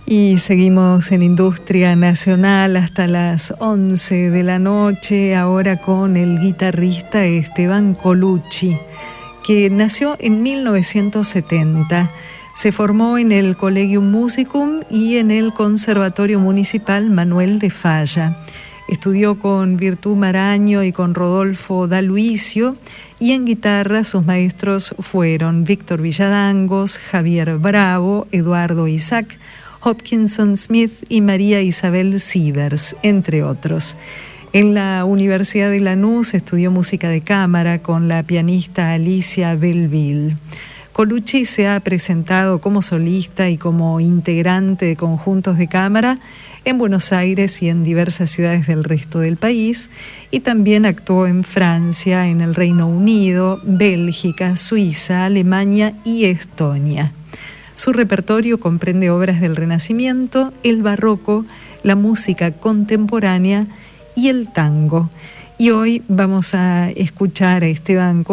Y seguimos en Industria Nacional hasta las 11 de la noche, ahora con el guitarrista Esteban Colucci, que nació en 1970. Se formó en el Collegium Musicum y en el Conservatorio Municipal Manuel de Falla. Estudió con Virtú Maraño y con Rodolfo D'Aluisio, y en guitarra sus maestros fueron Víctor Villadangos, Javier Bravo, Eduardo Isaac, Hopkinson Smith y María Isabel Sievers, entre otros. En la Universidad de Lanús estudió música de cámara con la pianista Alicia Belleville. Colucci se ha presentado como solista y como integrante de conjuntos de cámara en Buenos Aires y en diversas ciudades del resto del país, y también actuó en Francia, en el Reino Unido, Bélgica, Suiza, Alemania y Estonia. Su repertorio comprende obras del Renacimiento, el barroco, la música contemporánea y el tango. Y hoy vamos a escuchar a Esteban